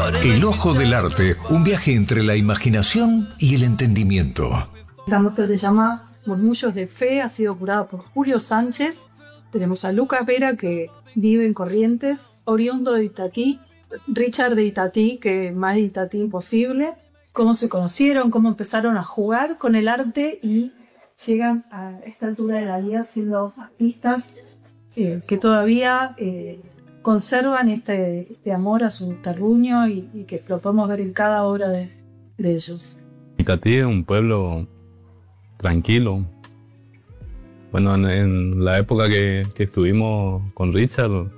El ojo del arte, un viaje entre la imaginación y el entendimiento. Esta nota se llama Murmullos de Fe, ha sido curada por Julio Sánchez. Tenemos a Lucas Vera, que vive en Corrientes, oriundo de Itatí, Richard de Itatí, que más de Itatí imposible. Cómo se conocieron, cómo empezaron a jugar con el arte y llegan a esta altura de la vida siendo dos artistas que todavía conservan este amor a su terruño y que lo podemos ver en cada obra de ellos. Itatí es un pueblo tranquilo. Bueno, en la época que estuvimos con Richard,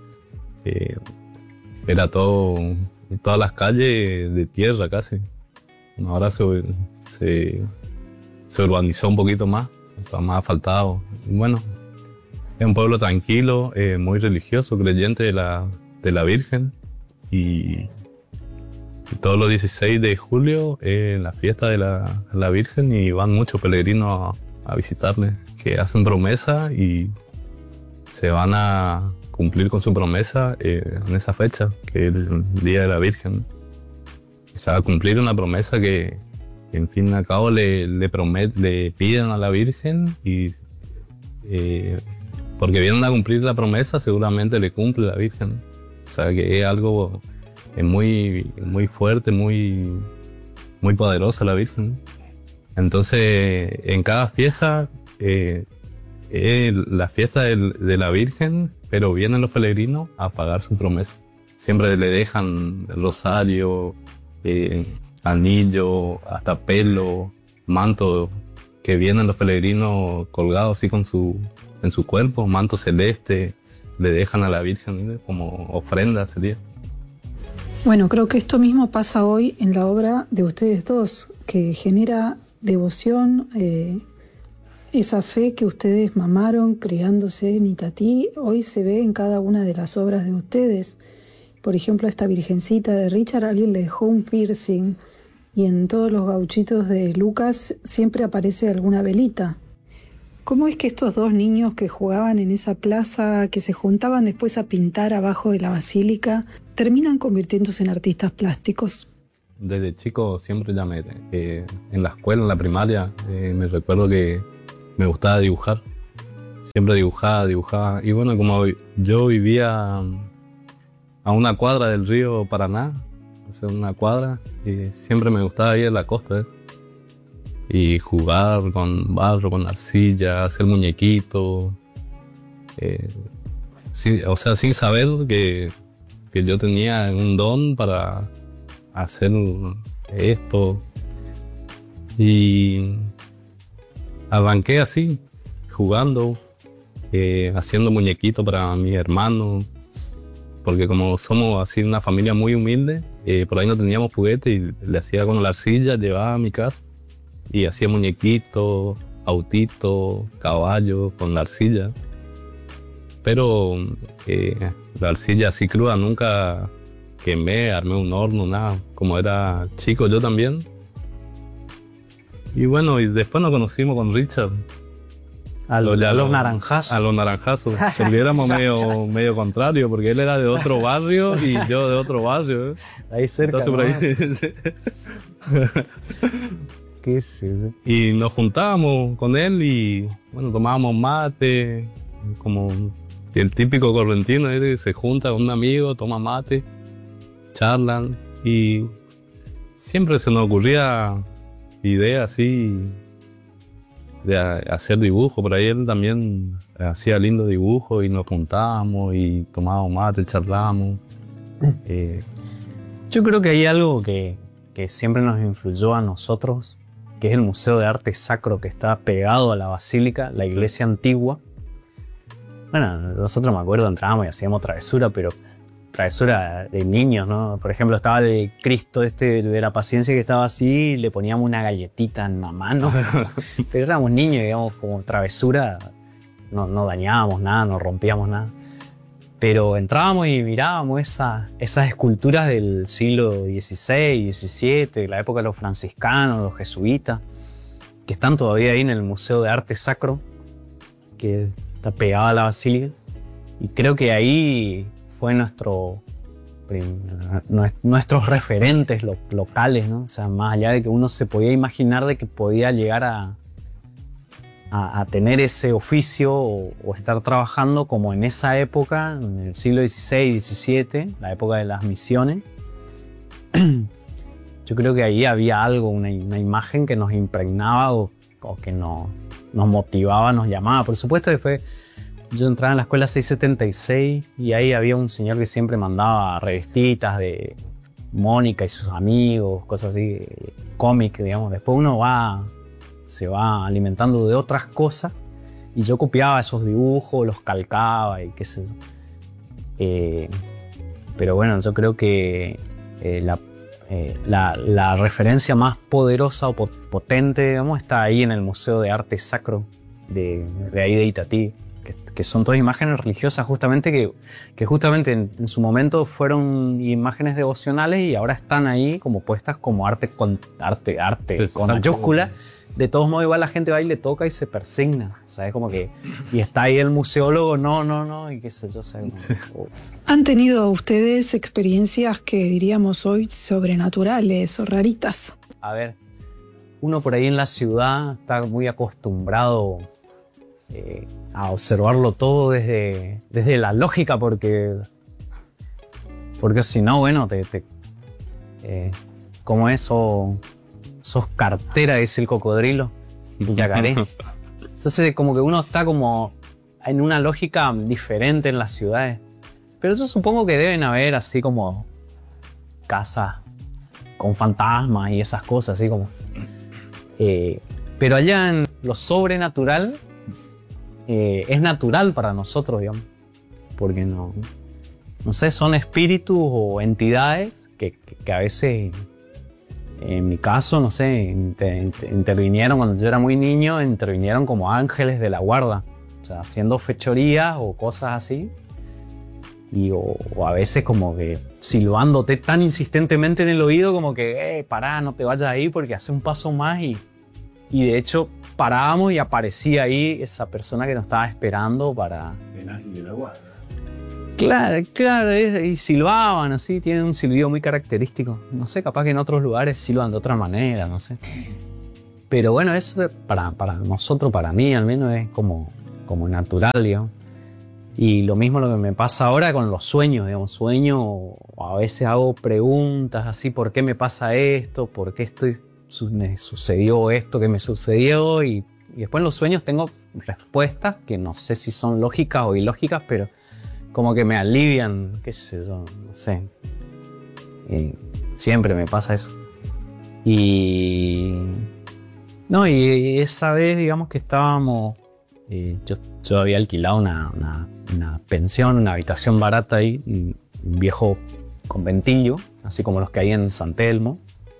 era todas las calles de tierra casi. Ahora se urbanizó un poquito más, está más asfaltado. Bueno, es un pueblo tranquilo, muy religioso, creyente de la Virgen. Y todos los 16 de julio es la fiesta de la Virgen y van muchos peregrinos a visitarle, que hacen promesa y se van a cumplir con su promesa en esa fecha, que es el Día de la Virgen. O sea, cumplir una promesa que en fin y al cabo le piden a la Virgen y porque vienen a cumplir la promesa, seguramente le cumple la Virgen. O sea, que es algo muy, muy fuerte, muy poderosa la Virgen. Entonces, en cada fiesta, la fiesta de la Virgen, pero vienen los peregrinos a pagar su promesa. Siempre le dejan el rosario, anillo, hasta pelo, manto, que vienen los peregrinos colgados así en su cuerpo, manto celeste, le dejan a la Virgen como ofrenda sería. Bueno, creo que esto mismo pasa hoy en la obra de ustedes dos, que genera devoción, esa fe que ustedes mamaron criándose en Itatí, hoy se ve en cada una de las obras de ustedes. Por ejemplo, a esta virgencita de Richard alguien le dejó un piercing y en todos los gauchitos de Lucas siempre aparece alguna velita. ¿Cómo es que estos dos niños que jugaban en esa plaza, que se juntaban después a pintar abajo de la basílica, terminan convirtiéndose en artistas plásticos? Desde chico siempre en la escuela, en la primaria, me recuerdo que me gustaba dibujar. Siempre dibujaba. Y bueno, como yo vivía a una cuadra del río Paraná, o sea, una cuadra, y siempre me gustaba ir a la costa, y jugar con barro, con arcilla, hacer muñequitos. O sea, sin saber que yo tenía un don para hacer esto. Y arranqué así, jugando, haciendo muñequitos para mis hermanos, porque como somos así una familia muy humilde, por ahí no teníamos juguetes y le hacía con la arcilla, llevaba a mi casa y hacía muñequitos, autitos, caballos con la arcilla. Pero la arcilla así cruda nunca quemé, armé un horno, nada. Como era chico yo también. Y bueno, y después nos conocimos con Richard. A los naranjazos. A los naranjazos. Porque éramos medio contrarios, porque él era de otro barrio y yo de otro barrio. Ahí cerca, ¿no? Ahí. ¿Qué es eso? Y nos juntábamos con él y bueno, tomábamos mate, como el típico correntino, que se junta con un amigo, toma mate, charlan y siempre se nos ocurría ideas así de hacer dibujo. Por ahí él también hacía lindos dibujos y nos juntábamos y tomábamos mate, charlábamos. Yo creo que hay algo que siempre nos influyó a nosotros, que es el Museo de Arte Sacro que está pegado a la basílica, la iglesia antigua. Bueno, nosotros me acuerdo entrábamos y hacíamos travesura, pero travesura de niños, ¿no? Por ejemplo, estaba el Cristo de la Paciencia que estaba así y le poníamos una galletita en la mano. Pero éramos niños, digamos, como travesura, no dañábamos nada, no rompíamos nada. Pero entrábamos y mirábamos esas esculturas del siglo XVI, XVII, la época de los franciscanos, los jesuitas, que están todavía ahí en el Museo de Arte Sacro, que está pegado a la basílica. Y creo que ahí fue nuestro nuestros referentes locales, ¿no? O sea, más allá de que uno se podía imaginar de que podía llegar a tener ese oficio o estar trabajando como en esa época, en el siglo XVI y XVII, la época de las misiones. Yo creo que ahí había algo, una imagen que nos impregnaba o que nos motivaba, nos llamaba. Por supuesto, después yo entraba en la escuela 676 y ahí había un señor que siempre mandaba revistitas de Mónica y sus amigos, cosas así, cómics, digamos. Después uno se va alimentando de otras cosas y yo copiaba esos dibujos, los calcaba y qué sé yo. Pero bueno, yo creo que la referencia más poderosa o potente, digamos, está ahí en el Museo de Arte Sacro de ahí de Itatí, que son todas imágenes religiosas justamente que justamente en su momento fueron imágenes devocionales y ahora están ahí como puestas como arte con mayúscula. De todos modos, igual la gente va y le toca y se persigna, ¿sabes? Como que... Y está ahí el museólogo, no, y qué sé yo, ¿sabes? ¿Han tenido ustedes experiencias que diríamos hoy sobrenaturales o raritas? A ver, uno por ahí en la ciudad está muy acostumbrado a observarlo todo desde la lógica, porque si no, bueno, ¿cómo es? Sos cartera, dice el cocodrilo, y yacaré. Entonces como que uno está como en una lógica diferente en las ciudades. Pero yo supongo que deben haber así como casas con fantasmas y esas cosas, así como... pero allá en lo sobrenatural es natural para nosotros, digamos. Porque no sé, son espíritus o entidades que a veces... En mi caso, no sé, intervinieron cuando yo era muy niño, intervinieron como ángeles de la guarda, o sea, haciendo fechorías o cosas así, o a veces como que silbándote tan insistentemente en el oído como que, pará, no te vayas ahí porque hace un paso más y de hecho parábamos y aparecía ahí esa persona que nos estaba esperando para... El ángel de la guarda. Claro, y silbaban así, tienen un silbido muy característico. No sé, capaz que en otros lugares silban de otra manera, no sé. Pero bueno, eso para nosotros, para mí al menos, es como natural, digamos. Y lo mismo lo que me pasa ahora con los sueños, digamos. Sueño, a veces hago preguntas así, ¿por qué me pasa esto? ¿Por qué me sucedió esto que me sucedió? Y después en los sueños tengo respuestas que no sé si son lógicas o ilógicas, pero... como que me alivian, qué sé yo, no sé. Siempre me pasa eso. Y esa vez, digamos que estábamos... yo había alquilado una pensión, una habitación barata ahí, un viejo conventillo, así como los que hay en San Telmo,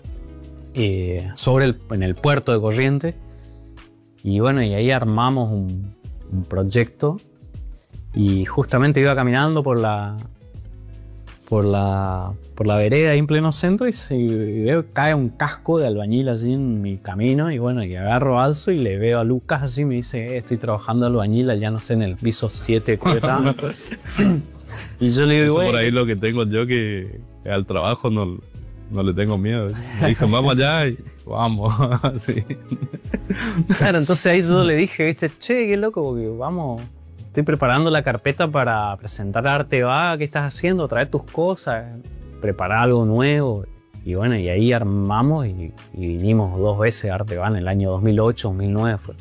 en el puerto de Corrientes. Y bueno, y ahí armamos un proyecto. Y justamente iba caminando por la vereda ahí en pleno centro y veo que cae un casco de albañil así en mi camino y bueno, y agarro alzo y le veo a Lucas así y me dice, estoy trabajando albañil allá, no sé, en el piso 7, y yo le digo, eso por ahí lo que tengo yo, que al trabajo no le tengo miedo. Me dicen, vamos allá y vamos. Así. Claro, entonces ahí yo le dije, viste, che, qué loco, porque vamos... Estoy preparando la carpeta para presentar Arte Va. ¿Qué estás haciendo? Trae tus cosas, preparar algo nuevo. Y bueno, y ahí armamos y vinimos 2 veces a Arte Va en el año 2008, 2009 fue.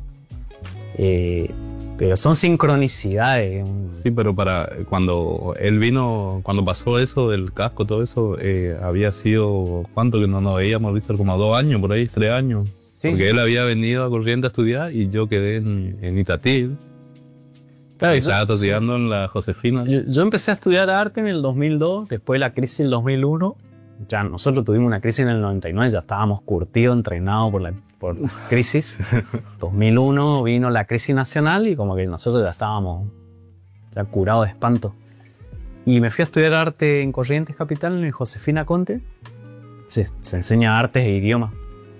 Pero son sincronicidades. Sí, pero cuando él vino, cuando pasó eso del casco, todo eso, había sido, ¿cuánto que no nos veíamos? ¿Viste? Como 2 años, por ahí, 3 años. Sí. Porque él había venido a Corrientes a estudiar y yo quedé en Itatí. Claro, estaba estudiando en la Josefina. Yo empecé a estudiar arte en el 2002, después de la crisis del 2001. Ya nosotros tuvimos una crisis en el 99, ya estábamos curtidos, entrenados por la crisis. 2001 vino la crisis nacional y como que nosotros ya estábamos ya curados de espanto. Y me fui a estudiar arte en Corrientes Capital, en Josefina Conte. Se enseña artes e idiomas.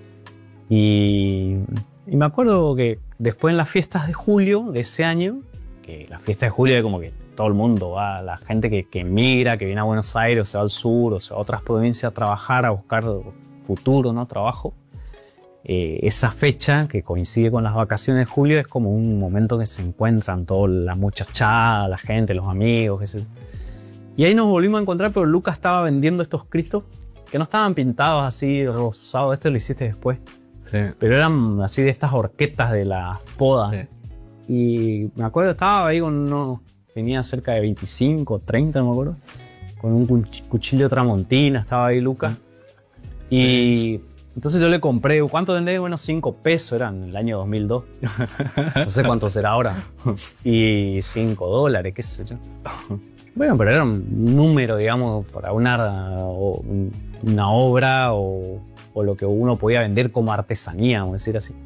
Y me acuerdo que después en las fiestas de julio de ese año, que las fiestas de julio es como que todo el mundo va, la gente que migra, que viene a Buenos Aires, o se va al sur, o se va a otras provincias a trabajar, a buscar futuro, ¿no? Trabajo. Esa fecha que coincide con las vacaciones de julio es como un momento que se encuentran todas las muchachadas, la gente, los amigos, etc. Y ahí nos volvimos a encontrar, pero Lucas estaba vendiendo estos cristos que no estaban pintados así rosados. Este lo hiciste después. Sí. Pero eran así de estas horquetas de las podas. Sí. Y me acuerdo, estaba ahí con unos, tenía cerca de 25, 30, no me acuerdo, con un cuchillo tramontina, estaba ahí Lucas. Sí. Y entonces yo le compré, ¿cuánto vendé? Bueno, 5 pesos eran en el año 2002. No sé cuánto será ahora. Y $5, qué sé yo. Bueno, pero era un número, digamos, para una obra o lo que uno podía vender como artesanía, vamos a decir así.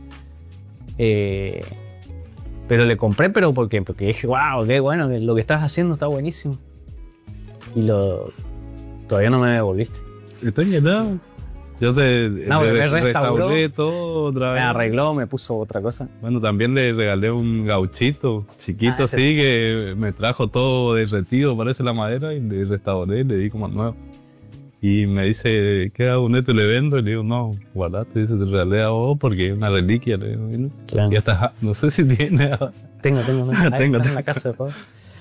Pero le compré, pero porque dije, wow, qué bueno, lo que estás haciendo está buenísimo. Y todavía no me devolviste. Estoy llenado. Yo te restauré todo otra vez. Me arregló, me puso otra cosa. Bueno, también le regalé un gauchito chiquito así que me trajo todo derretido, parece la madera, y le restauré, le di como nuevo. Y me dice, ¿qué hago? ¿Neto le vendo? Y le digo, no, guardate, dice, te regalé a vos porque es una reliquia. Le digo, claro. Y hasta, no sé si tiene. Tengo en la casa de todo.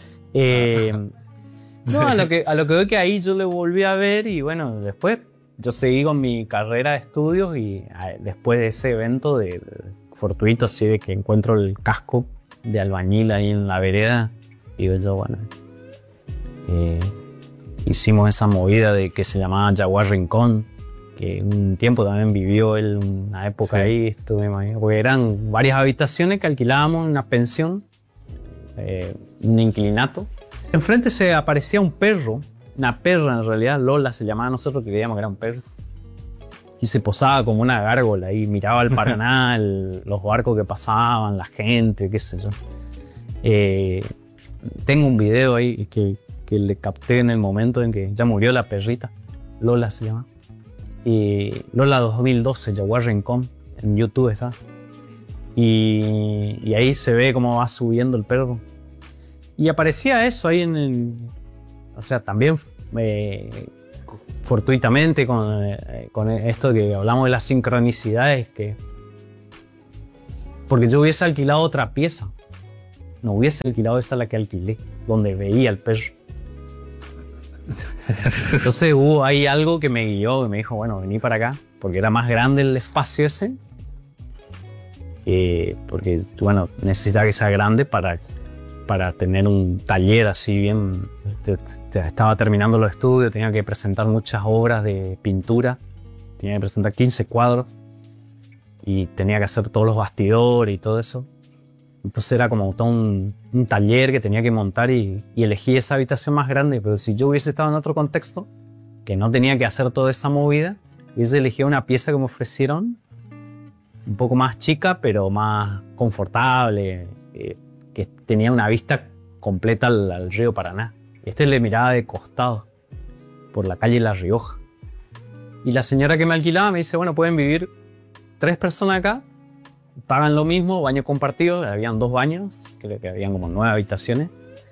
No, a lo que veo que ahí yo le volví a ver y bueno, después yo seguí con mi carrera de estudios y después de ese evento fortuito así de que encuentro el casco de albañil ahí en la vereda, digo yo, bueno, hicimos esa movida de que se llamaba Jaguar Rincón, que un tiempo también vivió él una época sí. Ahí, porque eran varias habitaciones que alquilábamos en una pensión, un inquilinato. Enfrente se aparecía un perro, una perra en realidad, Lola se llamaba, nosotros creíamos que era un perro. Y se posaba como una gárgola y miraba el Paraná, los barcos que pasaban, la gente, qué sé yo. Tengo un video ahí que le capté en el momento en que ya murió la perrita. Lola se llama. Y Lola 2012, Jaguar Rincón, en YouTube está. Y ahí se ve cómo va subiendo el perro. Y aparecía eso ahí o sea, también fortuitamente con esto que hablamos de las sincronicidades, porque yo hubiese alquilado otra pieza, no hubiese alquilado esa la que alquilé, donde veía el perro. Entonces hubo ahí algo que me guió, que me dijo, bueno, vení para acá, porque era más grande el espacio ese, porque bueno, necesitaba que sea grande para tener un taller así bien. Estaba terminando los estudios, tenía que presentar muchas obras de pintura, tenía que presentar 15 cuadros y tenía que hacer todos los bastidores y todo eso. Entonces era como todo un taller que tenía que montar y elegí esa habitación más grande, pero si yo hubiese estado en otro contexto, que no tenía que hacer toda esa movida, hubiese elegido una pieza que me ofrecieron un poco más chica, pero más confortable, que tenía una vista completa al río Paraná. Le miraba de costado, por la calle La Rioja. Y la señora que me alquilaba me dice, bueno, pueden vivir 3 personas acá, pagan lo mismo, baño compartido, habían 2 baños, creo que habían como 9 habitaciones,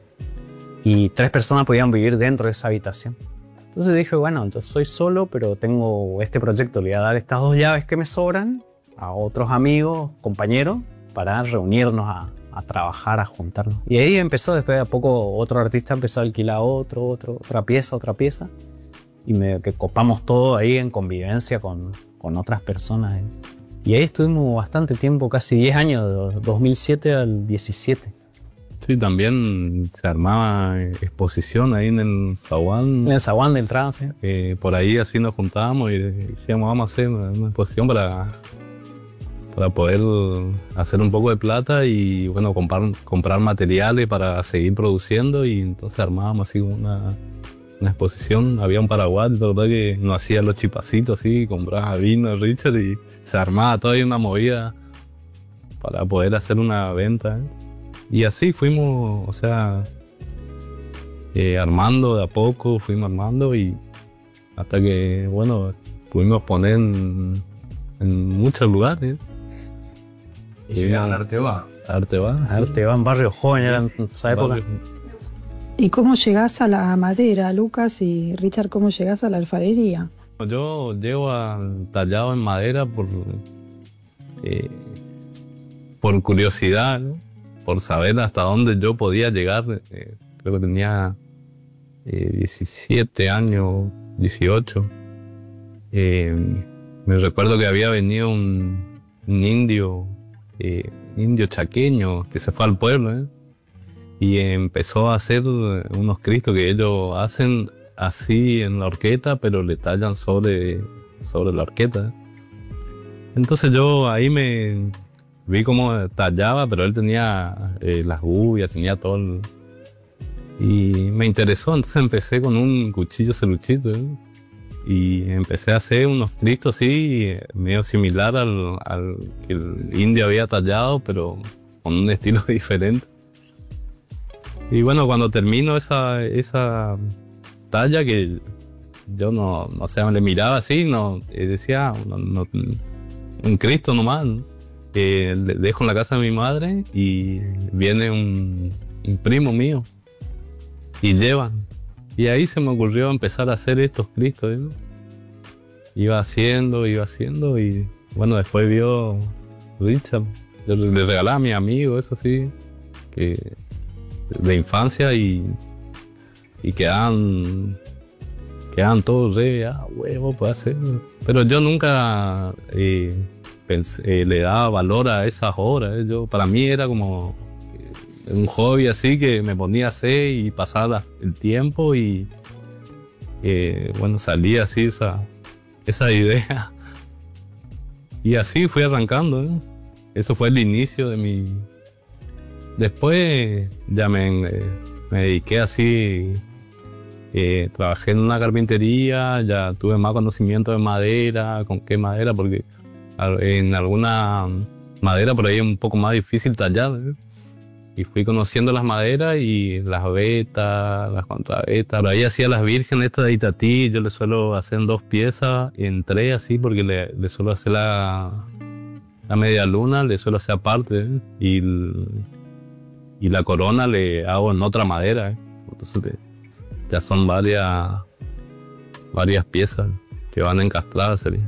y 3 personas podían vivir dentro de esa habitación. Entonces dije, bueno, yo soy solo, pero tengo este proyecto, le voy a dar estas 2 llaves que me sobran a otros amigos, compañeros, para reunirnos a trabajar, a juntarnos. Y ahí empezó, después de a poco otro artista empezó a alquilar otra pieza, y medio que copamos todo ahí en convivencia con otras personas. Y ahí estuvimos bastante tiempo, casi 10 años, de 2007 al 17. Sí, también se armaba exposición ahí en el zaguán. En el zaguán de entrada, sí. Por ahí así nos juntábamos y decíamos, vamos a hacer una exposición para poder hacer un poco de plata y bueno, comprar materiales para seguir produciendo, y entonces armábamos así una exposición. Había un paraguay, ¿verdad?, que nos hacía los chipacitos así, compraba vino Richard y se armaba todavía una movida para poder hacer una venta. Y así fuimos, o sea, armando de a poco, fuimos armando y hasta que, bueno, pudimos poner en muchos lugares. Y llegaron a Arteba. Arteba, en Barrio Joven era en esa época. ¿Y cómo llegás a la madera, Lucas y Richard? ¿Cómo llegás a la alfarería? Yo llego al tallado en madera por curiosidad, ¿no? Por saber hasta dónde yo podía llegar. Creo que tenía 17 años, 18. Me recuerdo que había venido un indio chaqueño que se fue al pueblo, y empezó a hacer unos cristos que ellos hacen así en la horqueta, pero le tallan sobre la horqueta. Entonces yo ahí me vi cómo tallaba, pero él tenía las gubias, tenía todo. Y me interesó, entonces empecé con un cuchillo serruchito, y empecé a hacer unos cristos así, medio similar al que el indio había tallado, pero con un estilo diferente. Y bueno, cuando termino esa talla, que yo no le miraba así, decía, un Cristo nomás, ¿no? Le dejo en la casa de mi madre y viene un primo mío y llevan. Y ahí se me ocurrió empezar a hacer estos Cristos, ¿no? Iba haciendo y bueno, después vio Richard, yo le regalaba a mi amigo, eso sí, que de infancia, y quedaban todos huevo, puede hacer. Pero yo nunca le daba valor a esas horas. Para mí era como un hobby así que me ponía a hacer y pasaba el tiempo, y bueno, salía así esa idea. Y así fui arrancando, ¿eh? Eso fue el inicio de mi... Después ya me dediqué así, trabajé en una carpintería, ya tuve más conocimiento de madera, con qué madera, porque en alguna madera por ahí es un poco más difícil tallar, ¿eh? Y fui conociendo las maderas y las vetas, las contravetas. Por ahí hacía las vírgenes estas de Itatí, yo le suelo hacer en 2 piezas, y en 3 así, porque le suelo hacer la media luna, le suelo hacer aparte, ¿eh? Y la corona le hago en otra madera, ¿eh? Entonces ya son varias piezas que van encastradas, sería.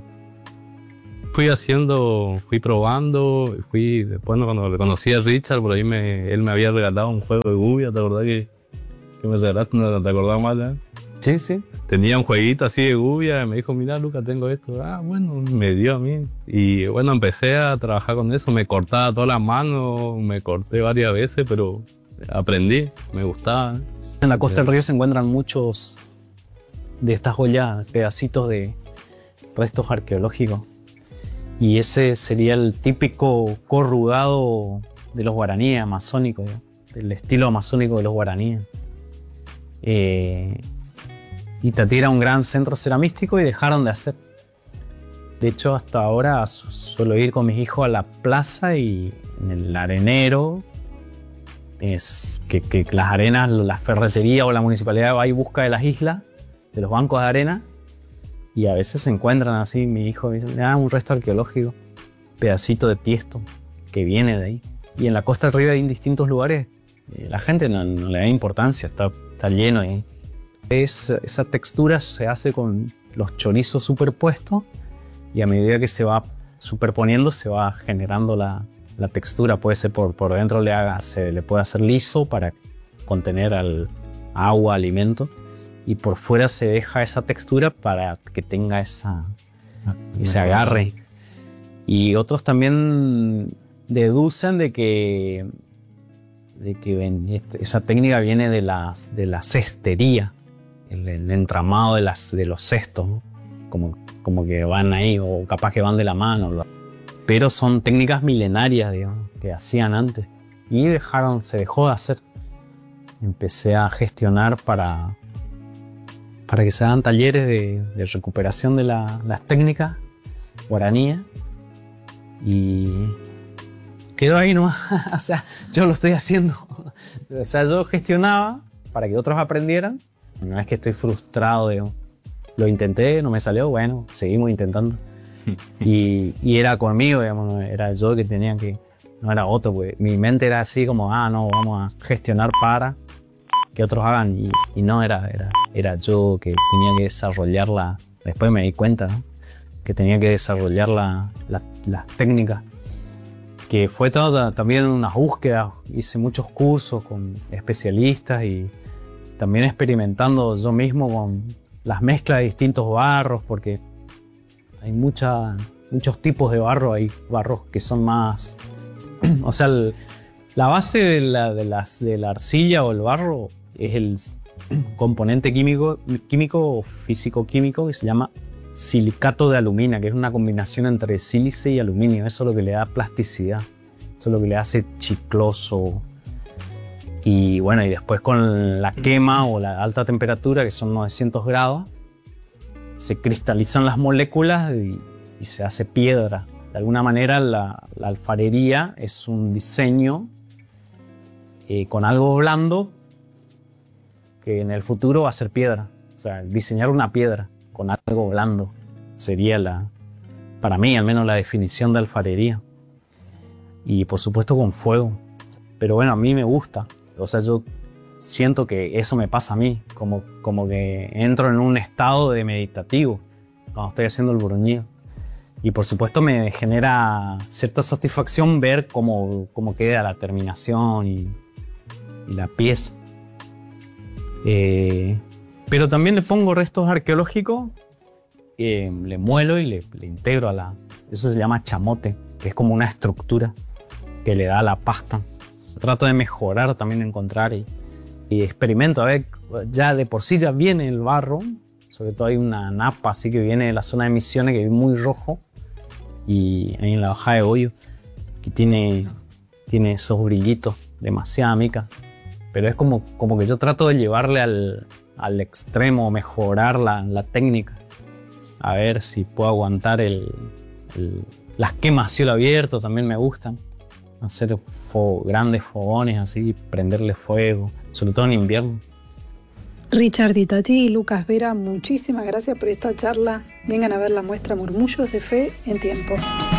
Fui probando, después cuando le conocí a Richard, por ahí él me había regalado un juego de gubia, ¿te acordás que me regalaste? ¿No te acordás mal? Sí, sí. Tenía un jueguito así de gubia, y me dijo, mira, Lucas, tengo esto. Bueno, me dio a mí. Y bueno, empecé a trabajar con eso, me cortaba todas las manos, me corté varias veces, pero aprendí, me gustaba, ¿eh? En la costa del río se encuentran muchos de estas joyas, pedacitos de restos arqueológicos. Y ese sería el típico corrugado de los guaraníes, amazónico, del estilo amazónico de los guaraníes. Itatí era un gran centro ceramístico y dejaron de hacer. De hecho, hasta ahora suelo ir con mis hijos a la plaza, y en el arenero es que las arenas, la ferretería o la municipalidad va y busca de las islas, de los bancos de arena, y a veces se encuentran así. Mi hijo dice, un resto arqueológico, pedacito de tiesto que viene de ahí. Y en la costa del río hay en distintos lugares, la gente no le da importancia, está lleno ahí. Esa textura se hace con los chorizos superpuestos, y a medida que se va superponiendo se va generando la textura. Puede ser por dentro se le puede hacer liso para contener agua, alimento, y por fuera se deja esa textura para que tenga ese agarre. Y otros también deducen de que esa técnica viene de la cestería, el entramado de los cestos, ¿no? Como que van ahí, o capaz que van de la mano. Pero son técnicas milenarias, digamos, que hacían antes, y se dejó de hacer. Empecé a gestionar para que se hagan talleres de recuperación de las técnicas guaraníes, y quedó ahí nomás. O sea, yo lo estoy haciendo. O sea, yo gestionaba para que otros aprendieran. No es que estoy frustrado, digamos. Lo intenté, no me salió, bueno, seguimos intentando. Y era conmigo, digamos, era yo que tenía que... No era otro, pues. Mi mente era así como, no, vamos a gestionar para... que otros hagan y no era yo que tenía que desarrollarla. Después me di cuenta, ¿no? Que tenía que desarrollar las técnicas, que fue toda también unas búsquedas. Hice muchos cursos con especialistas y también experimentando yo mismo con las mezclas de distintos barros, porque hay muchos tipos de barro. Hay barros que son más, o sea, la base de la arcilla o el barro es el componente químico o físico-químico que se llama silicato de alumina, que es una combinación entre sílice y aluminio. Eso es lo que le da plasticidad, eso es lo que le hace chicloso. Y bueno, y después con la quema o la alta temperatura, que son 900 grados, se cristalizan las moléculas y se hace piedra. De alguna manera la alfarería es un diseño con algo blando que en el futuro va a ser piedra. O sea, diseñar una piedra con algo blando sería para mí al menos la definición de alfarería. Y por supuesto con fuego. Pero bueno, a mí me gusta. O sea, yo siento que eso me pasa a mí, como que entro en un estado de meditativo cuando estoy haciendo el bruñido. Y por supuesto me genera cierta satisfacción ver cómo queda la terminación y la pieza. Pero también le pongo restos arqueológicos, le muelo y le integro eso se llama chamote, que es como una estructura que le da a la pasta. Trato de mejorar, también encontrar y experimento. A ver, ya de por sí ya viene el barro, sobre todo hay una napa así que viene de la zona de Misiones, que es muy rojo, y ahí en la bajada de Hoyo, que tiene esos brillitos, demasiada mica. Pero es como que yo trato de llevarle al extremo, mejorar la técnica, a ver si puedo aguantar las quemas a cielo abierto. También me gustan hacer grandes fogones así, prenderle fuego, sobre todo en invierno. Richard Di Tatti y Lucas Vera, muchísimas gracias por esta charla. Vengan a ver la muestra Murmullos de Fe en Tiempo.